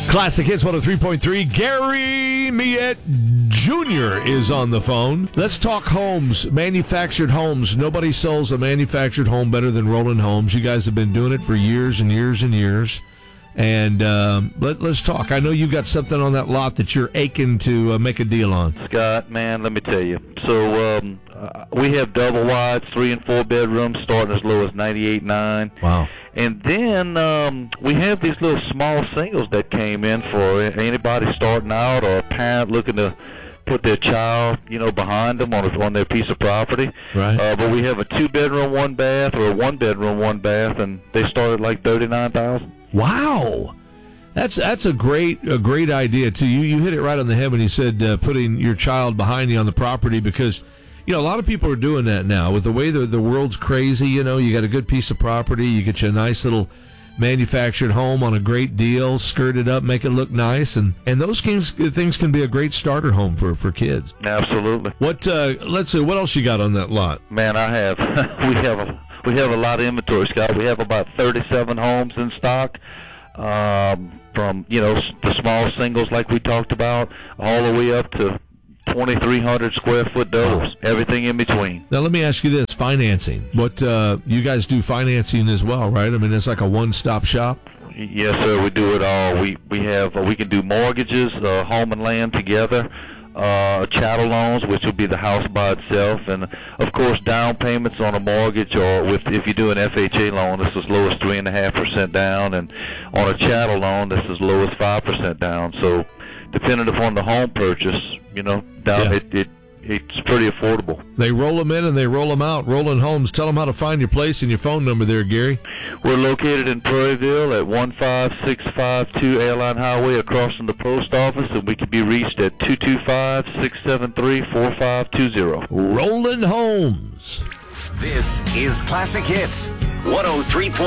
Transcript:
Classic Hits 103.3. Gary Miette Jr. is on the phone. Let's talk homes, manufactured homes. Nobody sells a manufactured home better than Roland Homes. You guys have been doing it for years and years and years. And let's talk. I know you've got something on that lot that you're aching to make a deal on. Scott, man, let me tell you. So we have double wides, 3 and 4 bedrooms, starting as low as $98,900. Wow. And then we have these little small singles that came in for anybody starting out or a parent looking to put their child, behind them on their piece of property. Right. But we have a 2-bedroom, 1-bath, or a 1-bedroom, 1-bath, and they start at like $39,000. Wow. That's a great idea too. You hit it right on the head when you said putting your child behind you on the property, because a lot of people are doing that now with the way the world's crazy. You got a good piece of property, you get you a nice little manufactured home on a great deal, skirt it up, make it look nice, and those things can be a great starter home for kids. Absolutely. Let's see, what else you got on that lot? Man, I have we have a lot of inventory, Scott. We have about 37 homes in stock. From the small singles like we talked about, all the way up to 2,300 square foot doubles, everything in between. Now let me ask you this: financing. What you guys do financing as well, right? I mean, it's like a one-stop shop. Yes, sir. We do it all. We can do mortgages, home and land together, chattel loans, which will be the house by itself, and of course down payments on a mortgage, or if you do an FHA loan, this is as low as 3.5% down, and on a chattel loan, this is as low as 5% down. So depending upon the home purchase, it's pretty affordable. They roll them in and they roll them out. Roland Homes. Tell them how to find your place and your phone number there, Gary. We're located in Prairieville at 15652 Airline Highway across from the post office, and we can be reached at 225-673-4520. Roland Homes. This is Classic Hits 103.